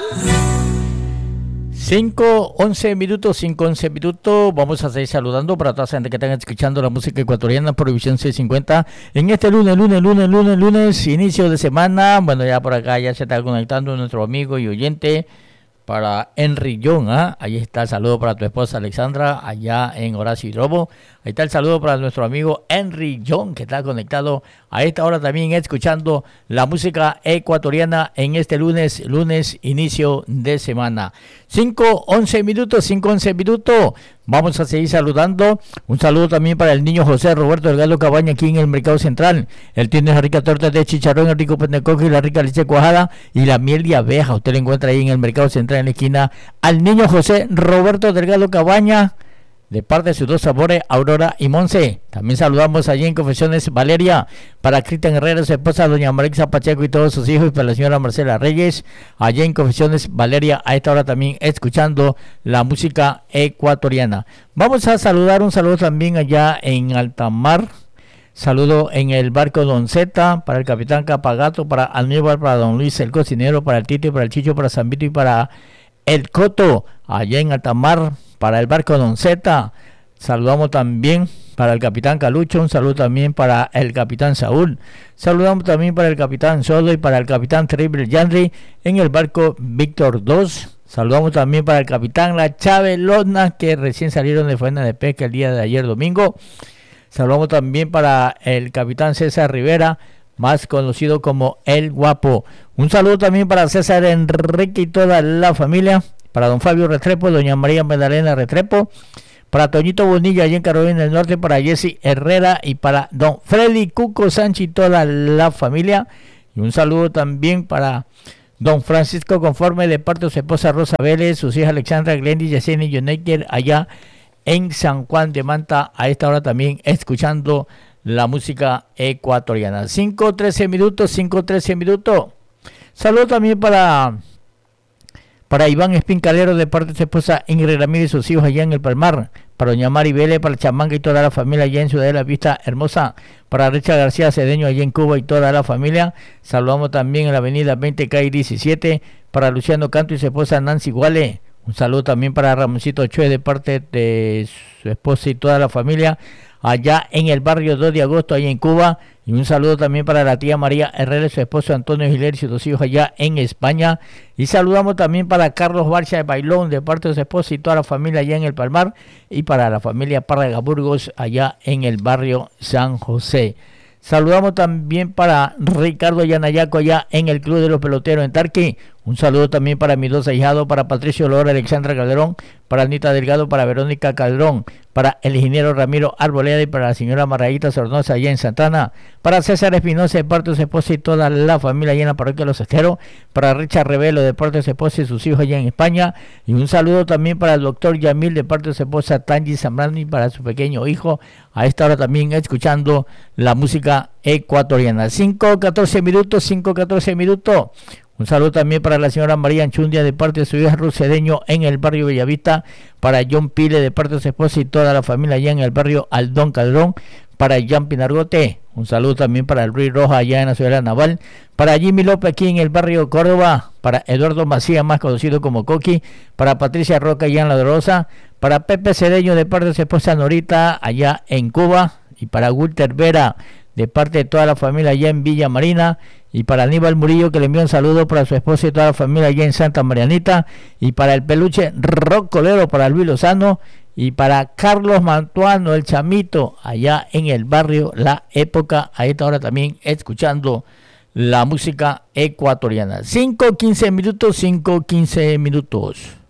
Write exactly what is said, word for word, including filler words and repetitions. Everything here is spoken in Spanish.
cinco, once minutos, cinco, once minutos. Vamos a seguir saludando para toda la gente que están escuchando la música ecuatoriana por Visión seiscientos cincuenta. En este lunes, lunes, lunes, lunes, lunes, inicio de semana. Bueno, ya por acá ya se está conectando nuestro amigo y oyente para Henry John. ¿eh? Ahí está el saludo para tu esposa Alexandra, allá en Horacio Hidrobo. Ahí está el saludo para nuestro amigo Henry John, que está conectado a esta hora también escuchando la música ecuatoriana en este lunes, lunes, inicio de semana. cinco, once minutos, cinco, once minutos. Vamos a seguir saludando. Un saludo también para el niño José Roberto Delgado Cabaña aquí en el Mercado Central. Él tiene la rica torta de chicharrón, el rico pendecoque y la rica leche cuajada y la miel de abeja. Usted lo encuentra ahí en el Mercado Central en la esquina al niño José Roberto Delgado Cabaña, de parte de sus dos sabores, Aurora y Monse. También saludamos allí en Confesiones Valeria para Cristian Herrera, su esposa doña Marixa Pacheco y todos sus hijos, y para la señora Marcela Reyes, allí en Confesiones Valeria, a esta hora también escuchando la música ecuatoriana. Vamos a saludar, un saludo también allá en Altamar. Saludo en el barco Don Zeta, para el capitán Capagato, para Aníbal, para Don Luis el cocinero, para el Tito, para el Chicho, para San Vito y para el Coto, allá en Altamar, para el barco Don Zeta. Saludamos también para el capitán Calucho, un saludo también para el capitán Saúl. Saludamos también para el capitán Solo y para el capitán Terrible Yandri en el barco Víctor dos. Saludamos también para el capitán La Chávez Lona, que recién salieron de faena de pesca el día de ayer domingo. Saludamos también para el capitán César Rivera, más conocido como El Guapo. Un saludo también para César Enrique y toda la familia. Para don Fabio Restrepo, doña María Magdalena Restrepo, para Toñito Bonilla allí en Carolina del Norte, para Jessy Herrera y para don Freddy Cuco Sánchez y toda la familia. Y un saludo también para don Francisco Conforme, de parte de su esposa Rosa Vélez, sus hijas Alexandra, Glendy, Yesenia y Jonecker, allá en San Juan de Manta, a esta hora también escuchando la música ecuatoriana. cinco, trece minutos, cinco, trece minutos. Saludo también para... Para Iván Espincalero, de parte de su esposa Ingrid Ramírez y sus hijos allá en el Palmar. Para doña Mari Vélez, para el Chamanga y toda la familia allá en Ciudad de la Vista Hermosa. Para Richard García Cedeño allá en Cuba y toda la familia. Saludamos también en la avenida veinte calle diecisiete. Para Luciano Canto y su esposa Nancy Guale. Un saludo también para Ramoncito Chue, de parte de su esposa y toda la familia allá en el barrio dos de agosto, allá en Cuba. Y un saludo también para la tía María Herrera y su esposo Antonio Giler y sus dos hijos allá en España. Y saludamos también para Carlos Barcia de Bailón, de parte de su esposa y toda la familia allá en el Palmar. Y para la familia Párraga Burgos allá en el barrio San José. Saludamos también para Ricardo Yanayaco allá en el Club de los Peloteros en Tarqui. Un saludo también para mis dos ahijados, para Patricio Lora, Alexandra Calderón, para Anita Delgado, para Verónica Calderón, para el ingeniero Ramiro Arboleda y para la señora Margarita Sornosa allá en Santana, para César Espinosa de parte de su esposa y toda la familia allá en la parroquia de Los Esteros, para Richard Revelo de parte de su esposa y sus hijos allá en España, y un saludo también para el doctor Yamil de parte de su esposa Tangi Zambrano y para su pequeño hijo, a esta hora también escuchando la música ecuatoriana. cinco, catorce minutos, cinco, catorce minutos. Un saludo también para la señora María Anchundia de parte de su hija Ruth Cedeño en el barrio Bellavista, para John Pile de parte de su esposa y toda la familia allá en el barrio Aldón Calderón, para Jean Pinargote. Un saludo también para el Ruiz Roja allá en la ciudad naval, para Jimmy López aquí en el barrio Córdoba, para Eduardo Macías, más conocido como Coqui, para Patricia Roca allá en La Dolorosa, para Pepe Cedeño de parte de su esposa Norita allá en Cuba, y para Walter Vera de parte de toda la familia allá en Villa Marina, y para Aníbal Murillo, que le envía un saludo para su esposa y toda la familia allá en Santa Marianita, y para el peluche Rocolero, para Luis Lozano, y para Carlos Mantuano, el chamito, allá en el barrio La Época, a esta hora también escuchando la música ecuatoriana. cinco, quince minutos, cinco, quince minutos.